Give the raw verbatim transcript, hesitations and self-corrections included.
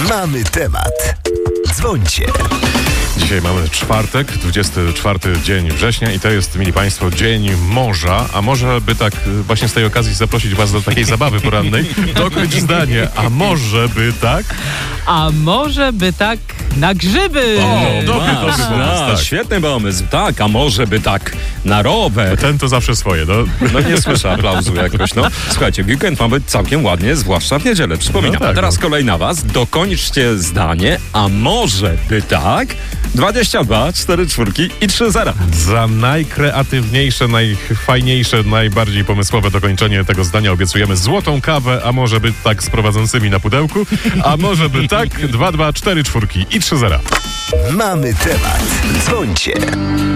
Mamy temat. Dzwońcie. Dzisiaj mamy czwartek, dwudziesty czwarty dzień września i to jest, mili Państwo, dzień morza, a może by tak właśnie z tej okazji zaprosić Was do takiej zabawy porannej, dokończ zdanie, a może by tak? A może by tak na grzyby? O, dobry, dobry pomysł, A, tak. świetny pomysł. Tak, a może by tak na rower. Ten to zawsze swoje, no. No nie słyszę aplauzu jakoś, no. Słuchajcie, weekend ma być całkiem ładnie, zwłaszcza w niedzielę, przypominam. No tak, a teraz no. kolej na Was. Dokończcie zdanie, a może by tak? dwadzieścia dwa, cztery czwórki i trzy zera. Za najkreatywniejsze, najfajniejsze, najbardziej pomysłowe dokończenie tego zdania obiecujemy złotą kawę, a może by tak z prowadzącymi na pudełku, a może by tak dwa, dwa, cztery czwórki i trzy zera. Mamy temat. Dzwońcie.